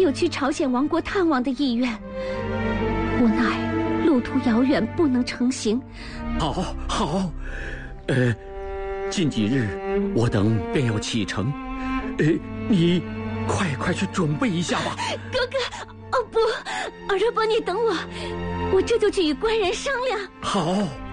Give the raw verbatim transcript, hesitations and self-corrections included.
有去朝鲜王国探望的意愿，无奈路途遥远，不能成行。 好，好，呃，近几日我等便要启程，呃，你快快去准备一下吧。 哥哥，哦不，尔伯，你等我，我这就去与官人商量。 好。